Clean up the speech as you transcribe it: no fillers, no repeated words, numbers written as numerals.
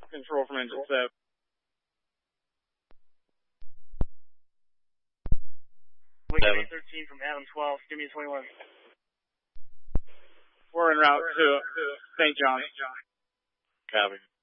control from engine 7. Wing 13 from Adam 12. Give me a 21. We're en route to St. John. Copy.